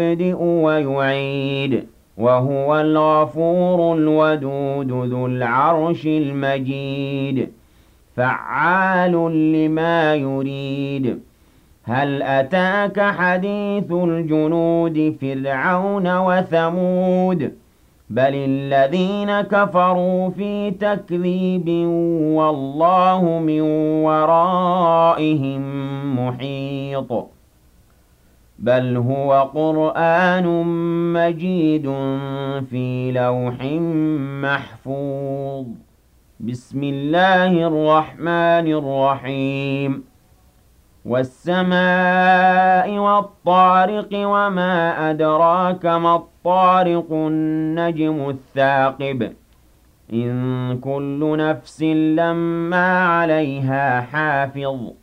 يبدئ ويعيد وهو الغفور الودود ذو العرش المجيد فعال لما يريد هل أتاك حديث الجنود فرعون وثمود بل الذين كفروا في تكذيب والله من ورائهم محيط بل هو قرآن مجيد في لوح محفوظ بسم الله الرحمن الرحيم والسماء والطارق وما أدراك ما الطارق النجم الثاقب إن كل نفس لما عليها حافظ